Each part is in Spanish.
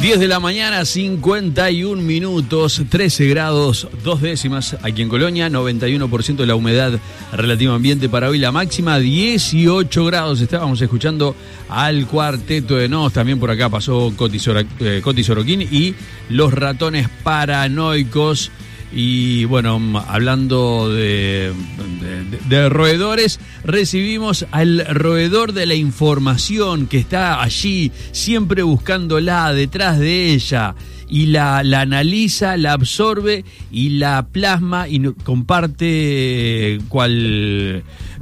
10 de la mañana, 51 minutos, 13 grados, 2 décimas aquí en Colonia, 91% de la humedad relativa ambiente para hoy, la máxima 18 grados. Estábamos escuchando al Cuarteto de Nos, también por acá pasó Coti Sorokin y Los Ratones Paranoicos. Y bueno, hablando de roedores, recibimos al roedor de la información que está allí, siempre buscándola, detrás de ella, y la analiza, la absorbe y la plasma y comparte cual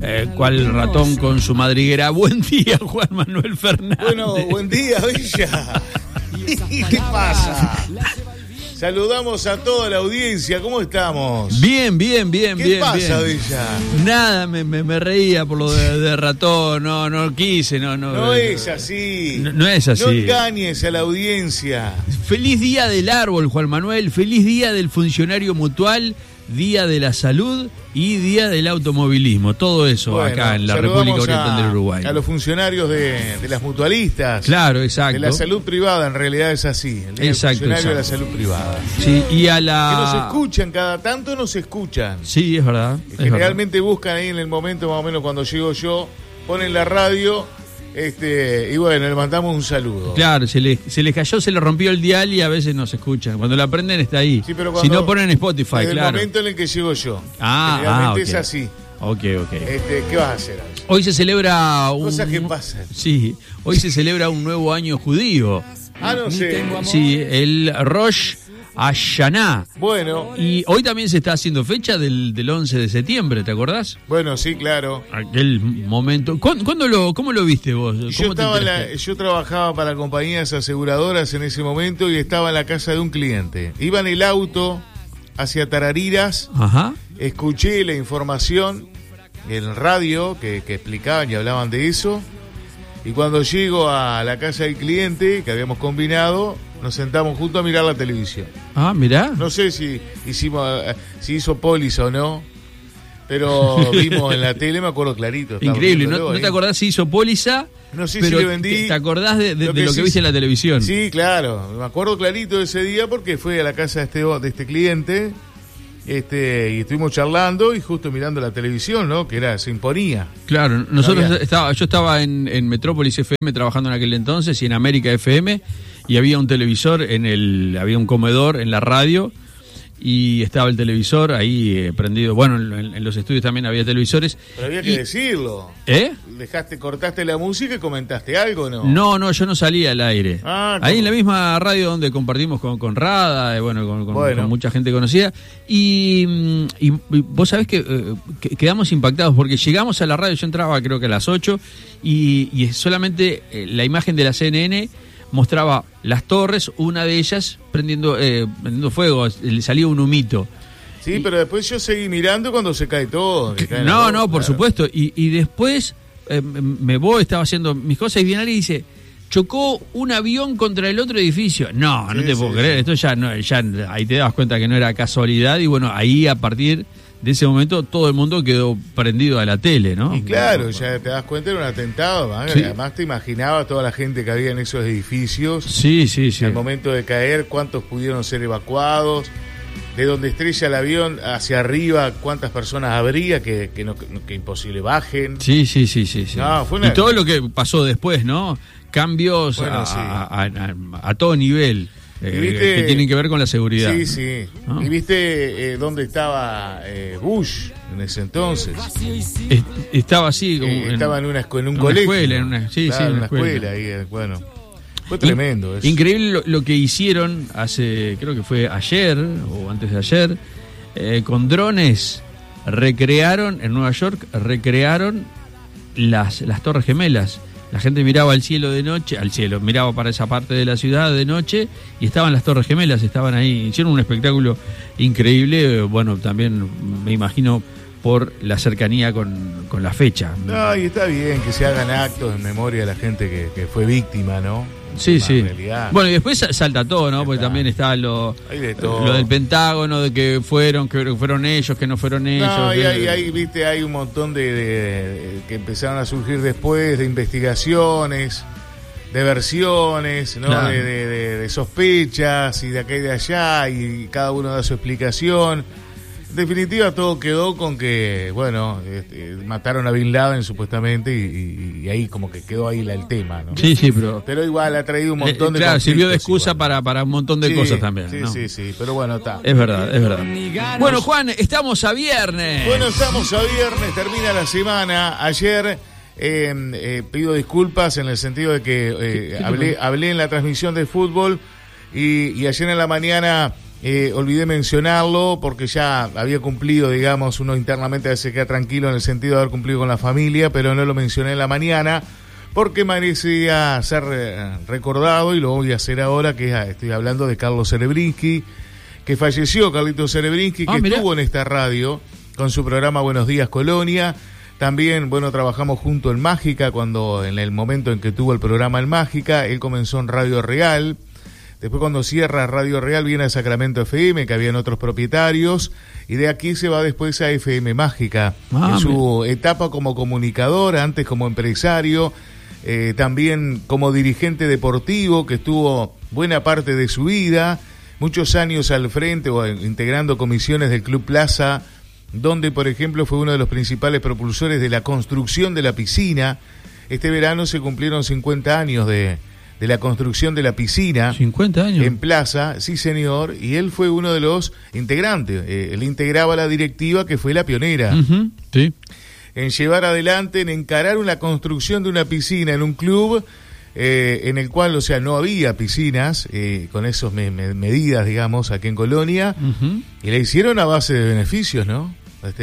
ratón con su madriguera. Buen día, Juan Manuel Fernández. Bueno, buen día, Villa. ¿Qué pasa? Saludamos a toda la audiencia, ¿cómo estamos? Bien. ¿Qué pasa, Villa? Nada, me reía por lo de ratón, no quise, no. No es así. No es así. No engañes a la audiencia. Feliz día del árbol, Juan Manuel, feliz día del funcionario mutual, día de la salud y día del automovilismo, todo eso acá en la República Oriental del Uruguay. A los funcionarios de las mutualistas. Claro, exacto. De la salud privada, en realidad es así. El día del funcionario de la salud privada. Sí, y a la... Que nos escuchan, cada tanto nos escuchan. Sí, es verdad. Generalmente buscan ahí en el momento más o menos cuando llego yo, ponen la radio... y bueno, le mandamos un saludo. Claro, se le cayó, se le rompió el dial y a veces no se escucha. Cuando la prenden está ahí. Sí, pero si no ponen Spotify, en claro. el momento en el que llego yo. Realmente es así. Ok. ¿Qué vas a hacer? Hoy se celebra cosas que pasan. Sí, hoy se celebra un nuevo año judío. No sé. Sí, el Rosh Hashanah. Bueno. Y hoy también se está haciendo fecha del 11 de septiembre, ¿te acordás? Bueno, sí, claro. Aquel momento. ¿Cómo lo viste vos? Yo trabajaba para compañías aseguradoras en ese momento y estaba en la casa de un cliente. Iba en el auto hacia Tarariras. Ajá. Escuché la información en radio que explicaban y hablaban de eso. Y cuando llego a la casa del cliente, que habíamos combinado, nos sentamos juntos a mirar la televisión. Mirá. No sé si hizo póliza o no, pero vimos en la tele, me acuerdo clarito. Increíble, ¿no te acordás si hizo póliza? No sé pero si le vendí. ¿Te acordás de lo que viste en la televisión? Sí, claro, me acuerdo clarito de ese día porque fui a la casa de este cliente. Y estuvimos charlando y justo mirando la televisión, ¿no? Que se imponía. Claro, yo estaba en Metrópolis FM trabajando en aquel entonces y en América FM y había un televisor había un comedor en la radio y estaba el televisor ahí prendido. Bueno, en los estudios también había televisores. Pero había que decirlo. Cortaste la música y comentaste algo, ¿no? No, yo no salía al aire. Ahí en la misma radio donde compartimos con Rada, con mucha gente conocida. Y vos sabés que quedamos impactados porque llegamos a la radio, yo entraba creo que a las 8 y solamente la imagen de la CNN mostraba las torres, una de ellas prendiendo fuego, le salía un humito. Sí, pero después yo seguí mirando cuando se cae todo. Por supuesto. Y después me voy, estaba haciendo mis cosas y viene alguien y dice, chocó un avión contra el otro edificio. No te puedo creer. Esto ya ahí te das cuenta que no era casualidad y bueno, ahí a partir de ese momento todo el mundo quedó prendido a la tele, ¿no? Y claro, ya te das cuenta, era un atentado. Sí. Además te imaginabas toda la gente que había en esos edificios. Sí. Al momento de caer, cuántos pudieron ser evacuados. De donde estrella el avión hacia arriba, cuántas personas habría que imposible bajen. Sí. No, y todo lo que pasó después, ¿no? Cambios a todo nivel. Que tienen que ver con la seguridad. Sí. ¿Y viste dónde estaba Bush en ese entonces? Estaba así. Estaba en un colegio. En una escuela. Ahí, bueno, fue tremendo eso. Increíble lo que hicieron creo que fue ayer o antes de ayer, con drones en Nueva York, recrearon las Torres Gemelas. La gente miraba al cielo, miraba para esa parte de la ciudad de noche y estaban las Torres Gemelas, estaban ahí, hicieron un espectáculo increíble, bueno, también me imagino por la cercanía con la fecha. No, y está bien que se hagan actos en memoria de la gente que fue víctima, ¿no? Sí. Bueno, y después salta todo, ¿no? Porque también está lo del Pentágono, de que fueron ellos, que no fueron ellos. No, y hay un montón de que empezaron a surgir después, de investigaciones, versiones, ¿no? Claro. De sospechas y de acá y de allá, y cada uno da su explicación. En definitiva, todo quedó con que, bueno, mataron a Bin Laden supuestamente y ahí como que quedó ahí el tema, ¿no? Sí, pero Igual ha traído un montón de claro, sirvió de conflictos excusa igual. para un montón de cosas también, Sí, ¿no? sí, pero bueno, está. Es verdad, es verdad. Bueno, Juan, estamos a viernes. Bueno, estamos a viernes, termina la semana. Ayer pido disculpas en el sentido de que hablé en la transmisión de fútbol y ayer en la mañana olvidé mencionarlo porque ya había cumplido, digamos, uno internamente se queda tranquilo en el sentido de haber cumplido con la familia, pero no lo mencioné en la mañana porque merecía ser recordado y lo voy a hacer ahora, que estoy hablando de Carlos Serebrinski, que falleció, Carlitos Serebrinski, que estuvo en esta radio con su programa Buenos Días Colonia. También, bueno, trabajamos junto en Mágica, en el momento en que tuvo el programa en Mágica, él comenzó en Radio Real. Después, cuando cierra Radio Real, viene a Sacramento FM, que habían otros propietarios, y de aquí se va después a FM Mágica. En su etapa como comunicador, antes como empresario, también como dirigente deportivo, que estuvo buena parte de su vida, muchos años al frente o integrando comisiones del Club Plaza, donde, por ejemplo, fue uno de los principales propulsores de la construcción de la piscina. Este verano se cumplieron 50 años de la construcción de la piscina. 50 años. En Plaza, sí señor, y él fue uno de los integrantes. Él integraba la directiva que fue la pionera. Sí. En llevar adelante, en encarar una construcción de una piscina en un club en el cual, o sea, no había piscinas con esas medidas, digamos, aquí en Colonia, y la hicieron a base de beneficios, ¿no?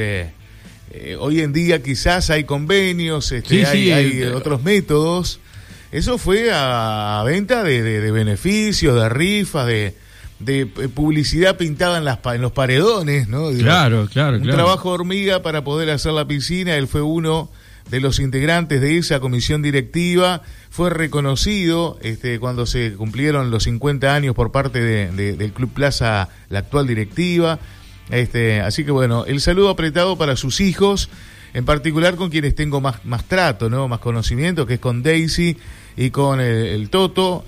Hoy en día quizás hay convenios, hay otros métodos. Eso fue a venta de beneficios, de rifas, de publicidad pintada en los paredones, ¿no? Claro. Un trabajo hormiga para poder hacer la piscina. Él fue uno de los integrantes de esa comisión directiva. Fue reconocido cuando se cumplieron los 50 años por parte del Club Plaza, la actual directiva. Así que bueno, el saludo apretado para sus hijos, en particular con quienes tengo más trato, ¿no? Más conocimiento, que es con Daisy y con el Toto.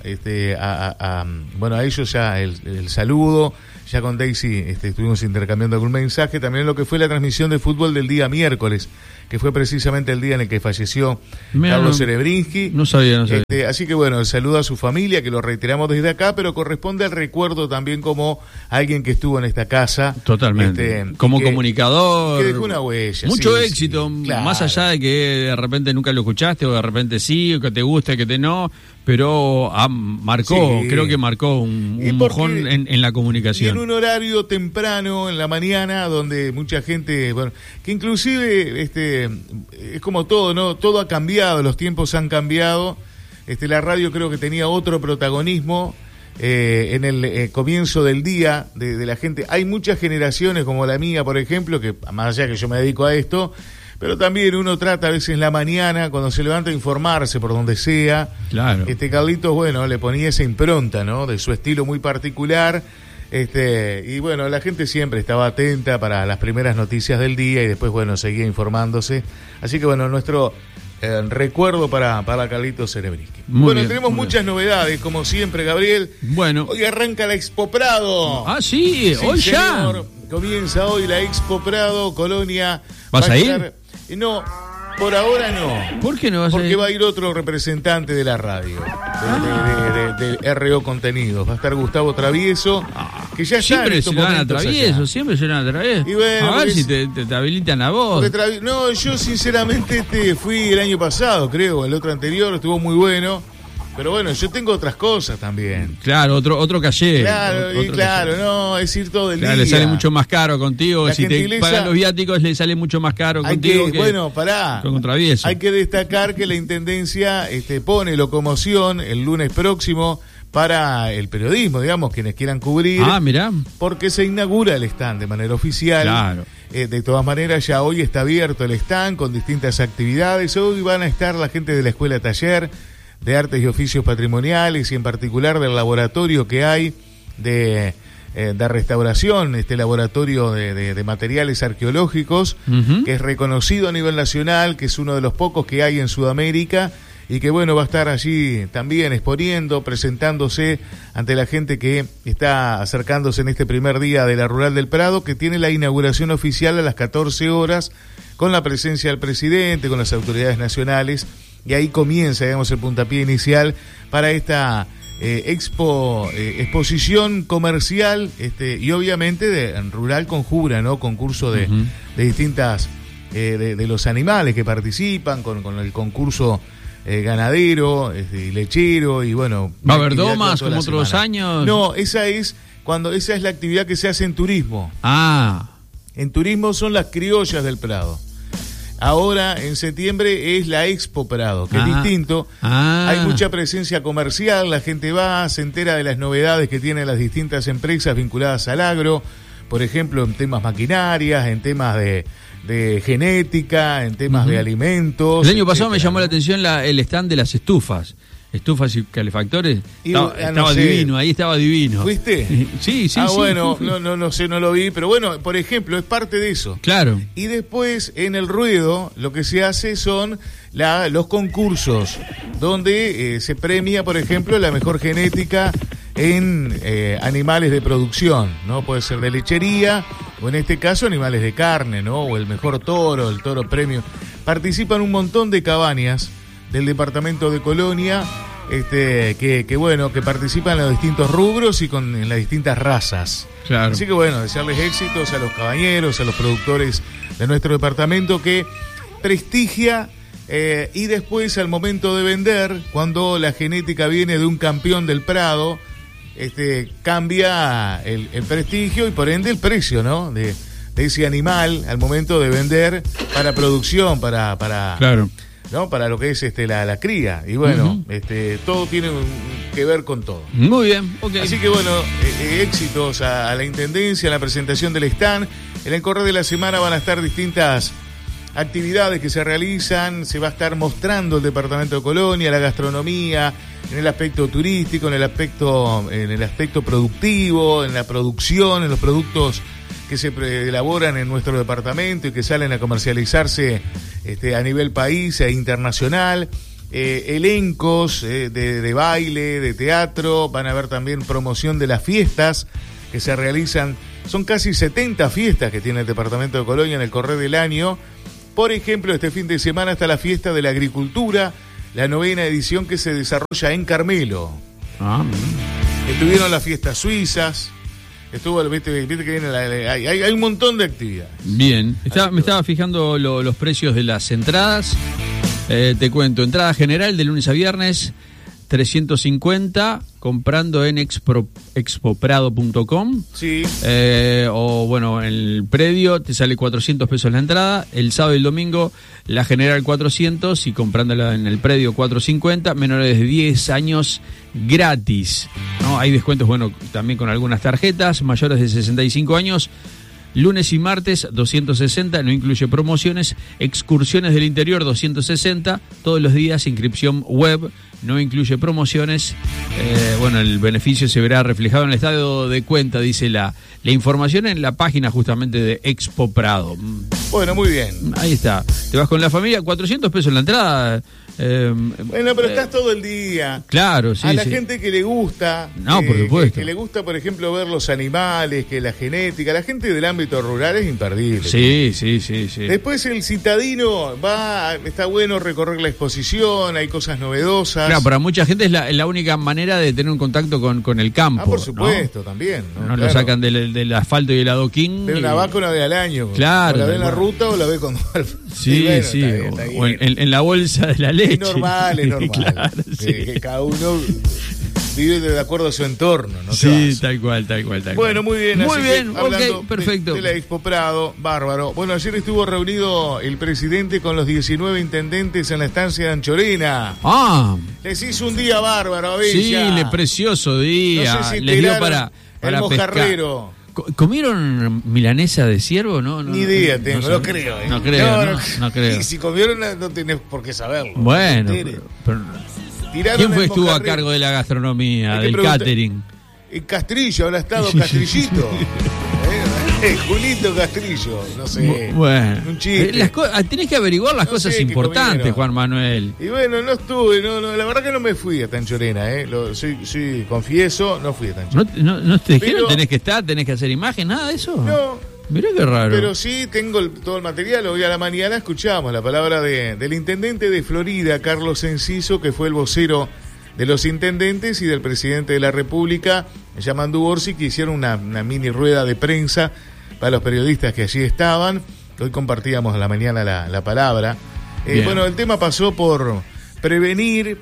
Bueno, a ellos ya el saludo. Ya con Daisy estuvimos intercambiando algún mensaje. También lo que fue la transmisión de fútbol del día miércoles, que fue precisamente el día en el que falleció Carlos Serebrinski. No sabía. Así que bueno, el saludo a su familia, que lo reiteramos desde acá, pero corresponde al recuerdo también como alguien que estuvo en esta casa. Totalmente. Como comunicador. Que dejó una huella. Mucho éxito, claro. Más allá de que de repente nunca lo escuchaste, o de repente sí, o que te guste, que te no, pero marcó, creo que marcó un mojón en la comunicación. Y en un horario temprano, en la mañana, donde mucha gente, bueno, que inclusive es como todo, ¿no? Todo ha cambiado, los tiempos han cambiado. La radio creo que tenía otro protagonismo en el comienzo del día de la gente. Hay muchas generaciones como la mía, por ejemplo, que más allá que yo me dedico a esto, pero también uno trata a veces en la mañana, cuando se levanta, a informarse por donde sea. Claro. Carlitos, bueno, le ponía esa impronta, ¿no? De su estilo muy particular. Y bueno, la gente siempre estaba atenta para las primeras noticias del día y después, bueno, seguía informándose. Así que, bueno, nuestro recuerdo para Carlitos Serebrinski. Bueno, tenemos muchas novedades, como siempre, Gabriel. Bueno. Hoy arranca la Expo Prado. Ah, sí, hoy señor. Ya. Comienza hoy la Expo Prado, Colonia. ¿Vas a ir? No, por ahora no. ¿Por qué no vas a ir? Porque va a ir otro representante de la radio, de RO Contenidos. Va a estar Gustavo Travieso, que ya siempre se van a Travieso, siempre se van a Travieso. Y bueno, a ver si te habilitan a vos. No, yo sinceramente fui el año pasado, creo, el otro anterior, estuvo muy bueno. Pero bueno, yo tengo otras cosas también. Claro, otro calle. Claro, no, es ir todo el día. Le sale mucho más caro contigo. Si te pagan los viáticos, le sale mucho más caro contigo con Travieso. Hay que destacar que la Intendencia pone locomoción el lunes próximo para el periodismo, digamos, quienes quieran cubrir. Ah, mirá. Porque se inaugura el stand de manera oficial. Claro. De todas maneras, ya hoy está abierto el stand con distintas actividades. Hoy van a estar la gente de la Escuela Taller de Artes y Oficios Patrimoniales y en particular del laboratorio que hay de restauración, laboratorio de materiales arqueológicos, que es reconocido a nivel nacional, que es uno de los pocos que hay en Sudamérica y que bueno, va a estar allí también exponiendo, presentándose ante la gente que está acercándose en este primer día de la Rural del Prado, que tiene la inauguración oficial a las 14 horas, con la presencia del presidente, con las autoridades nacionales, y ahí comienza, digamos, el puntapié inicial para esta exposición comercial, y obviamente en rural conjura, ¿no? Concurso de distintas, de los animales que participan, con el concurso ganadero, y lechero, y bueno. ¿Va a haber domas como otros años? No, esa es la actividad que se hace en turismo. En turismo son las criollas del Prado. Ahora, en septiembre, es la Expo Prado, que es distinto. Hay mucha presencia comercial, la gente va, se entera de las novedades que tienen las distintas empresas vinculadas al agro, por ejemplo, en temas maquinarias, en temas de genética, en temas de alimentos. El año pasado me llamó la atención el stand de las estufas y calefactores. Estaba divino, ahí estaba divino. ¿Fuiste? Sí. Bueno, no sé, no lo vi, pero bueno, por ejemplo, es parte de eso. Claro. Y después, en el ruedo, lo que se hace son los concursos, donde se premia, por ejemplo, la mejor genética en animales de producción, ¿no? Puede ser de lechería, o en este caso animales de carne, ¿no? O el mejor toro, el toro premio. Participan un montón de cabañas del departamento de Colonia, que participan en los distintos rubros y en las distintas razas. Claro. Así que bueno, desearles éxitos a los cabañeros, a los productores de nuestro departamento, que prestigia, y después al momento de vender, cuando la genética viene de un campeón del Prado, cambia el prestigio y por ende el precio, ¿no? De ese animal al momento de vender para producción, para claro, ¿no? Para lo que es la cría. Y bueno, todo tiene que ver con todo. Muy bien, ok. Así que bueno, éxitos a la Intendencia, a la presentación del stand. En el correr de la semana van a estar distintas actividades que se realizan, se va a estar mostrando el departamento de Colonia, la gastronomía, en el aspecto turístico, en el aspecto productivo, en la producción, en los productos que se elaboran en nuestro departamento y que salen a comercializarse a nivel país e internacional. Elencos de baile, de teatro, van a haber también promoción de las fiestas que se realizan. Son casi 70 fiestas que tiene el departamento de Colonia en el correr del año. Por ejemplo, este fin de semana está la fiesta de la agricultura, la 9ª edición, que se desarrolla en Carmelo. Estuvieron las fiestas suizas. Viste que viene hay un montón de actividades. Bien, me estaba fijando los precios de las entradas. Te cuento, entrada general de lunes a viernes, 350, comprando en expoprado.com. Sí. O bueno, en el predio te sale 400 pesos la entrada. El sábado y el domingo la general 400 y comprándola en el predio 450. Menores de 10 años gratis, ¿no? Hay descuentos, bueno, también con algunas tarjetas. Mayores de 65 años, lunes y martes 260, no incluye promociones. Excursiones del interior 260, todos los días. Inscripción web, no incluye promociones. Bueno, el beneficio se verá reflejado en el estado de cuenta, dice la información en la página justamente de Expo Prado. Bueno, muy bien. Ahí está. Te vas con la familia, 400 pesos la entrada. Bueno, pero estás todo el día. Claro, sí. A la gente que le gusta. No, por supuesto. Que le gusta, por ejemplo, ver los animales, que la genética. La gente del ámbito rural es imperdible. Sí. Después el citadino está bueno recorrer la exposición, hay cosas novedosas. Claro, para mucha gente es la única manera de tener un contacto con el campo. Por supuesto, ¿no? También. No lo sacan del asfalto y el adoquín. Ve una vaca una vez al año. Claro. O la ve en la ruta o la ve cuando... Sí. Está bien. O en la bolsa de la leche. Es normal. Claro, que cada uno vive de acuerdo a su entorno, ¿no? Sí, tal cual. Bueno, muy bien. Muy bien, hablando perfecto. De la Expo Prado, bárbaro. Bueno, ayer estuvo reunido el presidente con los 19 intendentes en la estancia de Anchorena. Les hizo un día bárbaro a Bella. Sí, precioso día. No sé si les dio para el mojarrero. Pescar. ¿Comieron milanesa de ciervo? No, ni idea tengo, no creo. No creo. Y si comieron no tenés por qué saberlo. Bueno, pero ¿quién estuvo a cargo de la gastronomía, del catering? El Castrillo, habrá estado Castrillito. Julito Castrillo, no sé. Bueno, un chiste. Tenés que averiguar las cosas importantes, comieron. Juan Manuel. Y bueno, no estuve, la verdad que no me fui a Tanchorena, sí, confieso, no fui a Tanchorena. ¿No te dijeron tenés que estar, tenés que hacer imagen, nada de eso? No. Mirá qué raro. Pero sí, tengo todo el material. Hoy a la mañana escuchamos la palabra del intendente de Florida, Carlos Enciso, que fue el vocero de los intendentes y del presidente de la República, Yamandu Orsi, que hicieron una mini rueda de prensa para los periodistas que allí estaban. Hoy compartíamos a la mañana la palabra. Bueno, el tema pasó por prevenir,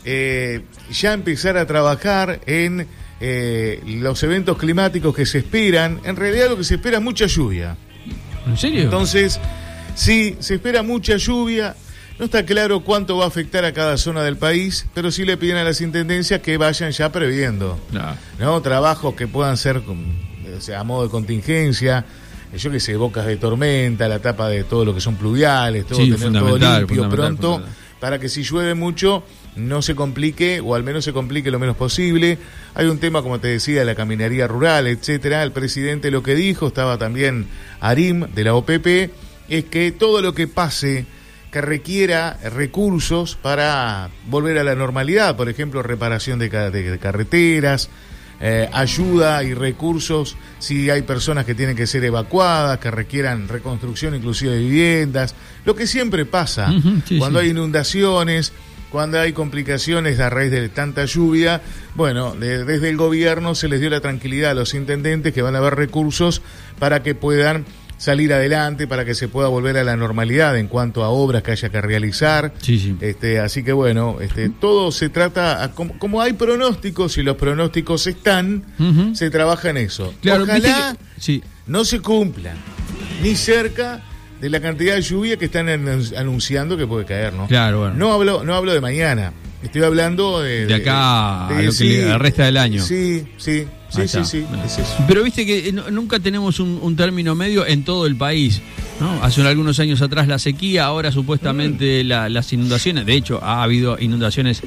ya empezar a trabajar en los eventos climáticos que se esperan. En realidad lo que se espera es mucha lluvia. ¿En serio? Entonces, sí, se espera mucha lluvia. No está claro cuánto va a afectar a cada zona del país, pero sí le piden a las intendencias que vayan ya previendo. ¿No? Trabajos que puedan ser a modo de contingencia, yo qué sé, bocas de tormenta, la tapa de todo lo que son pluviales, todo, sí, tener todo limpio pronto, para que si llueve mucho no se complique, o al menos se complique lo menos posible. Hay un tema, como te decía, la caminaría rural, etcétera. El presidente lo que dijo, estaba también Arim de la OPP, es que todo lo que pase que requiera recursos para volver a la normalidad, por ejemplo, reparación de carreteras, ayuda y recursos si hay personas que tienen que ser evacuadas, que requieran reconstrucción inclusive de viviendas, lo que siempre pasa cuando hay inundaciones, cuando hay complicaciones a raíz de tanta lluvia. Bueno, desde el gobierno se les dio la tranquilidad a los intendentes que van a haber recursos para que puedan salir adelante, para que se pueda volver a la normalidad en cuanto a obras que haya que realizar. Así que bueno, todo se trata, como hay pronósticos y los pronósticos están, se trabaja en eso. Claro, ojalá no se cumplan ni cerca de la cantidad de lluvia que están anunciando que puede caer, ¿no? Claro, bueno. No hablo de mañana, estoy hablando de acá a lo que le resta del año. Sí, es eso. Pero viste que nunca tenemos un término medio en todo el país, ¿no? Hace algunos años atrás la sequía, ahora supuestamente las inundaciones. De hecho, ha habido inundaciones,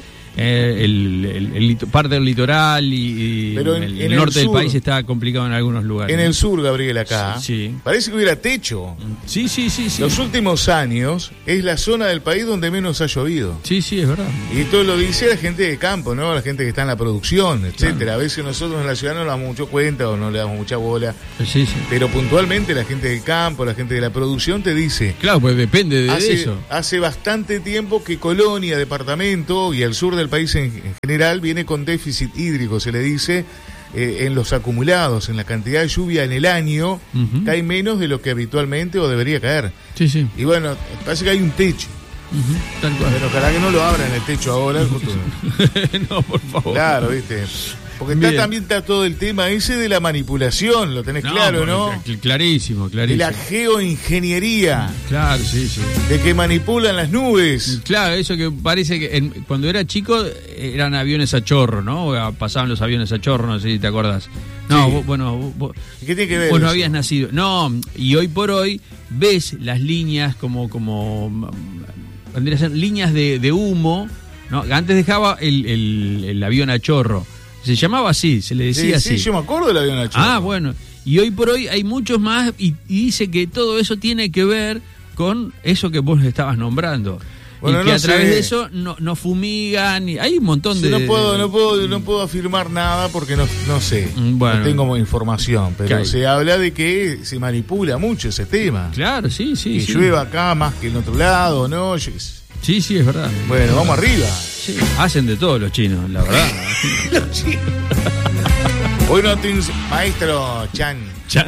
parte del litoral y el norte del país está complicado en algunos lugares. En el sur, Gabriel, acá, parece que hubiera techo. Sí. Los últimos años es la zona del país donde menos ha llovido. Sí, es verdad. Y esto lo dice la gente de campo, ¿no? La gente que está en la producción, etcétera. Claro. A veces nosotros en la ciudad no nos damos mucho cuenta o no le damos mucha bola. Sí. Pero puntualmente la gente del campo, la gente de la producción te dice. Claro, pues depende de eso. Hace bastante tiempo que Colonia, departamento y el sur del país en general viene con déficit hídrico, se le dice, en los acumulados, en la cantidad de lluvia en el año, cae menos de lo que habitualmente o debería caer. Sí. Y bueno, parece que hay un techo. Tal cual. Pero ojalá que no lo abran el techo ahora. No, por favor. Claro, viste. Porque también está todo el tema ese de la manipulación, lo tenés claro, ¿no? Clarísimo. De la geoingeniería. Claro, sí. De que manipulan las nubes. Claro, eso que parece que cuando era chico eran aviones a chorro, ¿no? Pasaban los aviones a chorro, no sé si te acordás. No, sí. vos ¿qué tiene que ver? Vos no habías nacido. No, y hoy por hoy ves las líneas como vendría a ser líneas de humo, ¿no? Antes dejaba el avión a chorro. Se llamaba así, se le decía así. Sí, yo me acuerdo del avión a chorro. Ah, bueno. Y hoy por hoy hay muchos más y dice que todo eso tiene que ver con eso que vos estabas nombrando. Bueno, y que a través de eso no fumigan. Hay un montón de... No puedo afirmar nada porque no sé. Bueno, no tengo información. Pero se habla de que se manipula mucho ese tema. Claro, sí. Que llueva acá más que en otro lado, ¿no? Sí, es verdad. Bueno, vamos arriba. Sí, hacen de todo los chinos, la verdad. Los chinos. Hoy no tienes... Maestro Chan.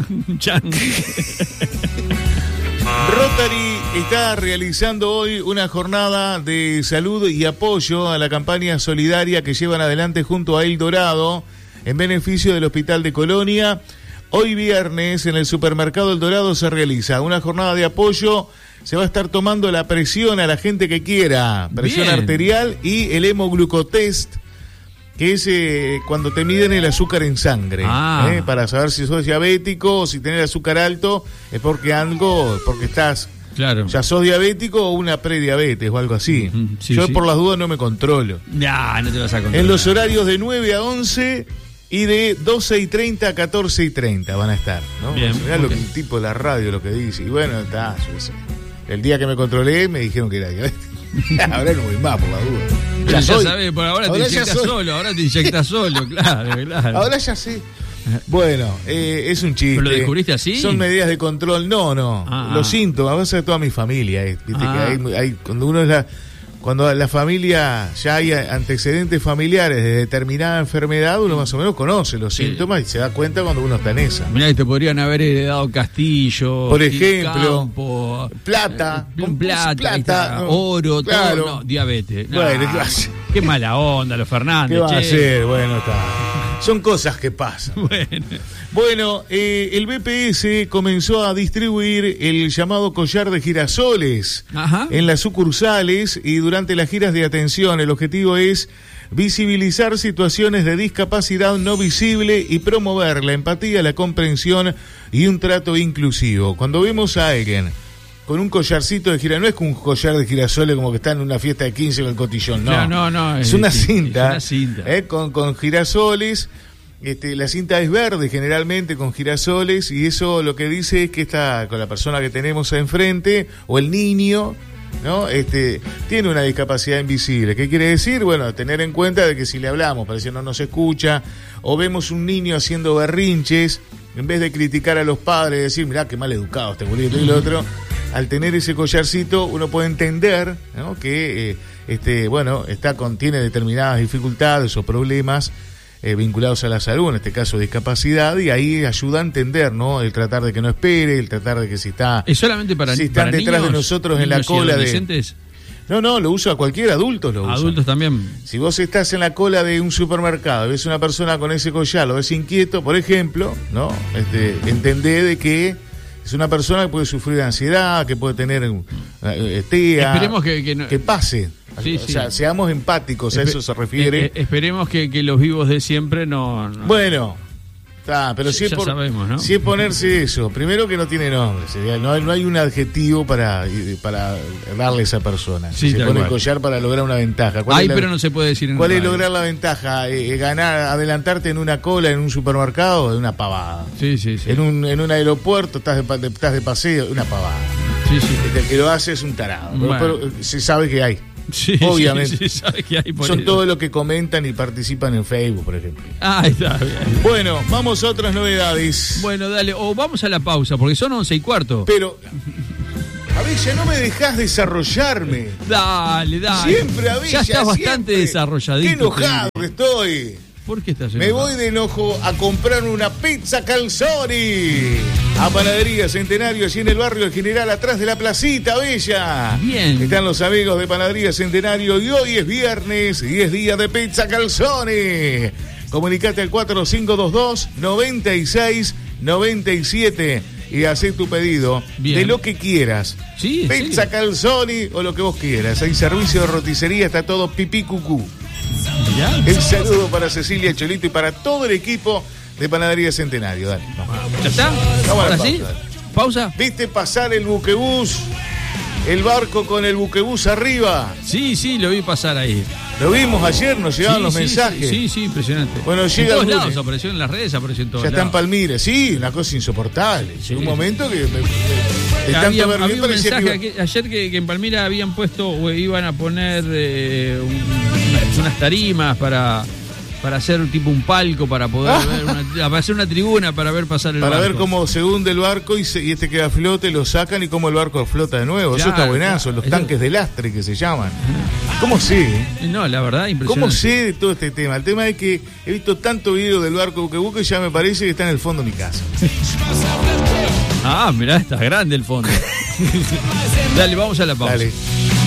Rotary está realizando hoy una jornada de salud y apoyo a la campaña solidaria que llevan adelante junto a El Dorado en beneficio del Hospital de Colonia. Hoy viernes en el supermercado El Dorado se realiza una jornada de apoyo. Se va a estar tomando la presión a la gente que quiera, presión arterial y el hemoglucotest, que es cuando te miden el azúcar en sangre, para saber si sos diabético o si tenés azúcar alto, es porque estás, ya sos diabético o una prediabetes o algo así. Yo por las dudas no me controlo. No te vas a controlar. En los horarios de 9 a 11 Y de 12:30 a 14:30 van a estar, ¿no? Bien, Mirá lo que el tipo de la radio lo que dice. Y bueno, está, yo qué sé. El día que me controlé me dijeron que era diabético. Ahora no voy más por la duda. Ya sabes, por ahora te inyectas solo, claro. Ahora ya sé. Bueno, es un chiste. ¿Pero lo descubriste así? Son medidas de control. No. Los síntomas, vas a ver toda mi familia. Viste que hay cuando uno es cuando la familia ya hay antecedentes familiares de determinada enfermedad, uno más o menos conoce los síntomas y se da cuenta cuando uno está en esa. Mirá, te podrían haber heredado castillo, por ejemplo, campo, plata, oro, claro. Todo, no, diabetes. Bueno, qué mala onda los Fernández. ¿Qué va a hacer? Bueno, está. Son cosas que pasan. Bueno, el BPS comenzó a distribuir el llamado collar de girasoles en las sucursales y durante las giras de atención. El objetivo es visibilizar situaciones de discapacidad no visible y promover la empatía, la comprensión y un trato inclusivo. Cuando vemos a alguien con un collarcito de girasoles, no es con un collar de girasoles como que está en una fiesta de 15 con el cotillón, no. Es una cinta, con girasoles. La cinta es verde generalmente con girasoles y eso lo que dice es que está con la persona que tenemos enfrente o el niño, ¿no? Tiene una discapacidad invisible. ¿Qué quiere decir? Bueno, tener en cuenta de que si le hablamos parece que no nos escucha o vemos un niño haciendo berrinches, en vez de criticar a los padres y decir, mirá qué mal educado este bolito y lo otro, al tener ese collarcito uno puede entender, ¿no? Que tiene determinadas dificultades o problemas vinculados a la salud, en este caso discapacidad, y ahí ayuda a entender, ¿no? El tratar de que no espere, el tratar de que si está... ¿Es solamente para si están para detrás niños, de nosotros en la cola de... No, lo usa cualquier adulto, lo usa. Adultos también. Si vos estás en la cola de un supermercado, ves una persona con ese collar, lo ves inquieto, por ejemplo, ¿no? Entendé de que es una persona que puede sufrir de ansiedad, que puede tener TEA. Esperemos que pase. Sí, o sea, seamos empáticos, a eso se refiere. Esperemos que los vivos de siempre no... Bueno, pero si sabemos, ¿no? Si es ponerse eso, primero que no tiene nombre, no hay un adjetivo para darle a esa persona. Sí, se pone el collar para lograr una ventaja. Pero no se puede decir en ¿Cuál es lograr la ventaja? Ganar, adelantarte en una cola en un supermercado, es una pavada. Sí. En un aeropuerto estás de paseo, una pavada. Sí. El que lo hace es un tarado. Bueno. Pero se sabe que hay. Sí, obviamente. Sí, sabe que hay por son eso. todos los que comentan y participan en Facebook, por ejemplo. Está bien. Bueno, vamos a otras novedades. Bueno, dale, o vamos a la pausa, porque son 11:15. Pero, Avilla, no me dejás desarrollarme. Dale. Siempre, Avilla, ya estás bastante siempre. desarrolladito. Qué enojado que estoy. ¿Por qué estás enojado? Me voy de enojo a comprar una pizza Calzoni a Panadería Centenario, allí en el barrio del General, atrás de la placita, Bella. Bien. Están los amigos de Panadería Centenario y hoy es viernes y es día de pizza Calzoni. Comunicate al 4522-9697 y hacé tu pedido. Bien. De lo que quieras. Sí, pizza Calzoni o lo que vos quieras. Hay servicio de roticería, está todo pipí cucú. ¿Ya? El saludo para Cecilia Cholito y para todo el equipo de Panadería Centenario. Dale, ¿Ya está? ¿Ahora sí? ¿Pausa? ¿Viste pasar el buquebús? El barco con el buquebús arriba. Sí, lo vi pasar ahí. Lo vimos ayer, nos llegaban los mensajes. Sí, impresionante. Bueno, llega en todos el lunes. lados, apareció en las redes, apareció en todos ya lados. está en Palmira, sí, una cosa insoportable. Llegó un momento que... Había un mensaje ayer que en Palmira habían puesto, o iban a poner unas tarimas para hacer tipo un palco, para poder para hacer una tribuna para ver pasar el barco. Para ver cómo se hunde el barco y queda a flote, lo sacan y cómo el barco flota de nuevo. Claro, eso está buenazo, los tanques de lastre que se llaman. ¿Cómo sé? No, la verdad, impresionante. ¿Cómo sé de todo este tema? El tema es que he visto tanto video del barco Buquebuque y ya me parece que está en el fondo de mi casa. Mirá, está grande el fondo. Dale, vamos a la pausa. Dale.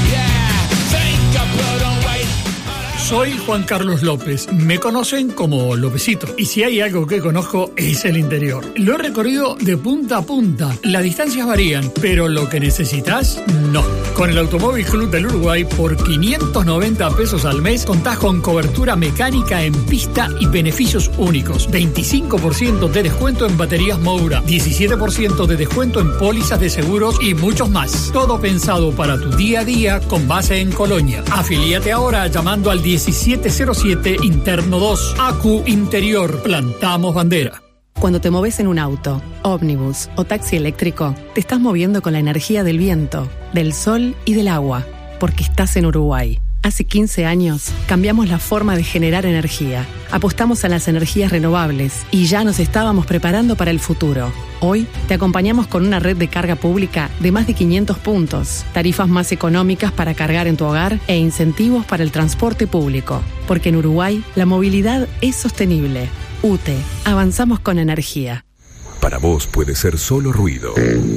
Soy Juan Carlos López. Me conocen como Lópezito. Y si hay algo que conozco es el interior. Lo he recorrido de punta a punta. Las distancias varían, pero lo que necesitas, no. Con el Automóvil Club del Uruguay, por 590 pesos al mes, contás con cobertura mecánica en pista y beneficios únicos. 25% de descuento en baterías Moura, 17% de descuento en pólizas de seguros y muchos más. Todo pensado para tu día a día con base en Colonia. Afilíate ahora llamando al 17 1707 Interno 2. Acu Interior. Plantamos bandera. Cuando te moves en un auto, ómnibus o taxi eléctrico, te estás moviendo con la energía del viento, del sol y del agua, porque estás en Uruguay. Hace 15 años cambiamos la forma de generar energía, apostamos a las energías renovables y ya nos estábamos preparando para el futuro. Hoy te acompañamos con una red de carga pública de más de 500 puntos, tarifas más económicas para cargar en tu hogar e incentivos para el transporte público. Porque en Uruguay la movilidad es sostenible. UTE, avanzamos con energía. Para vos puede ser solo ruido.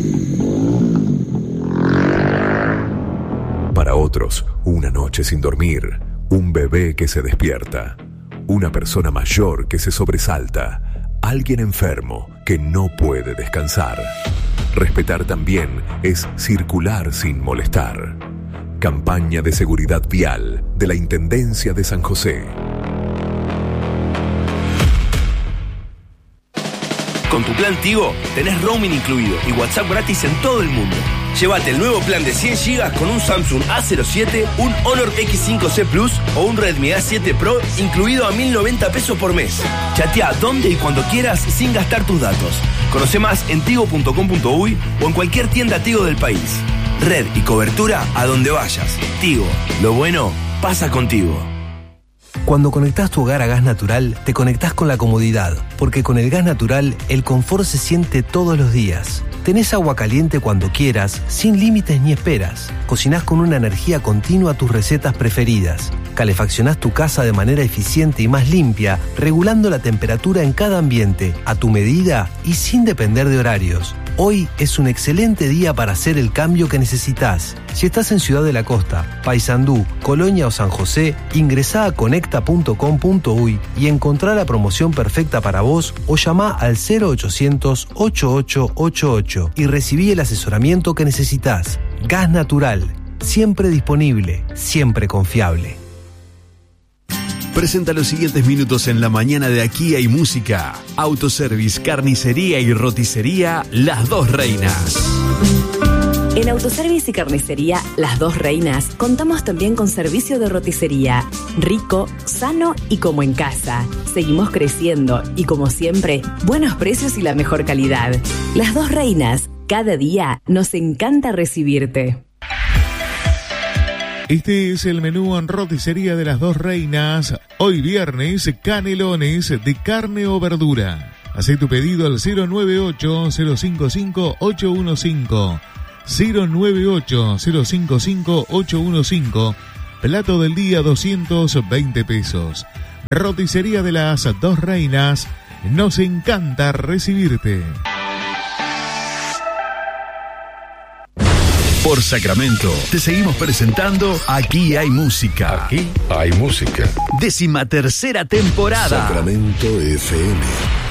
Para otros, una noche sin dormir, un bebé que se despierta, una persona mayor que se sobresalta, alguien enfermo que no puede descansar. Respetar también es circular sin molestar. Campaña de seguridad vial de la Intendencia de San José. Con tu plan Tigo tenés roaming incluido y WhatsApp gratis en todo el mundo. Llévate el nuevo plan de 100 GB con un Samsung A07, un Honor X5C Plus o un Redmi A7 Pro incluido a 1.090 pesos por mes. Chatea donde y cuando quieras sin gastar tus datos. Conoce más en tigo.com.uy o en cualquier tienda Tigo del país. Red y cobertura a donde vayas. Tigo, lo bueno pasa contigo. Cuando conectás tu hogar a gas natural, te conectás con la comodidad, porque con el gas natural, el confort se siente todos los días. Tenés agua caliente cuando quieras, sin límites ni esperas. Cocinás con una energía continua tus recetas preferidas. Calefaccionás tu casa de manera eficiente y más limpia, regulando la temperatura en cada ambiente, a tu medida y sin depender de horarios. Hoy es un excelente día para hacer el cambio que necesitas. Si estás en Ciudad de la Costa, Paysandú, Colonia o San José, ingresá a conecta.com.uy y encontrá la promoción perfecta para vos o llamá al 0800 8888 y recibí el asesoramiento que necesitas. Gas natural, siempre disponible, siempre confiable. Presenta los siguientes minutos en la mañana de Aquí hay música. Autoservice, carnicería y roticería Las Dos Reinas. En Autoservice y Carnicería Las Dos Reinas contamos también con servicio de roticería. Rico, sano y como en casa. Seguimos creciendo y como siempre, buenos precios y la mejor calidad. Las Dos Reinas, cada día nos encanta recibirte. Este es el menú en roticería de Las Dos Reinas. Hoy viernes, canelones de carne o verdura. Hacé tu pedido al 098-055-815. 098-055-815. Plato del día 220 pesos. Roticería de Las Dos Reinas. Nos encanta recibirte. Por Sacramento, te seguimos presentando Aquí hay música. Aquí hay música. 13ª temporada. Sacramento FM.